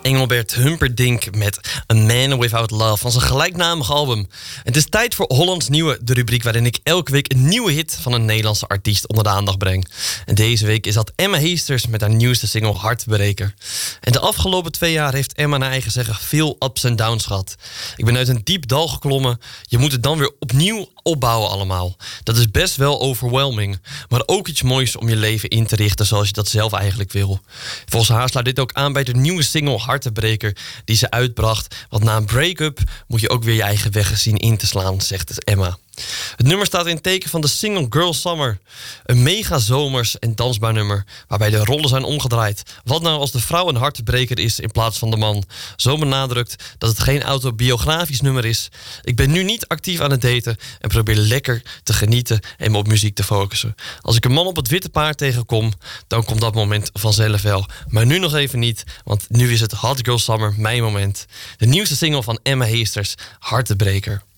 Engelbert Humperdinck met A Man Without Love van zijn gelijknamige album. Het is tijd voor Hollands Nieuwe, de rubriek waarin ik elke week een nieuwe hit van een Nederlandse artiest onder de aandacht breng. En deze week is dat Emma Heesters met haar nieuwste single Hartbreker. En de afgelopen 2 jaar heeft Emma naar eigen zeggen veel ups en downs gehad. Ik ben uit een diep dal geklommen, je moet het dan weer opnieuw opbouwen allemaal. Dat is best wel overwhelming, maar ook iets moois om je leven in te richten zoals je dat zelf eigenlijk wil. Volgens haar sluit dit ook aan bij de nieuwe single Hartbreker die ze uitbracht. Want na een break-up moet je ook weer je eigen weg zien in te slaan, zegt Emma. Het nummer staat in het teken van de single Girl Summer. Een mega zomers en dansbaar nummer waarbij de rollen zijn omgedraaid. Wat nou als de vrouw een hartbreker is in plaats van de man? Zo benadrukt dat het geen autobiografisch nummer is. Ik ben nu niet actief aan het daten en probeer lekker te genieten en me op muziek te focussen. Als ik een man op het witte paard tegenkom, dan komt dat moment vanzelf wel. Maar nu nog even niet, want nu is het Hot Girl Summer mijn moment. De nieuwste single van Emma Heesters, Hartbreker.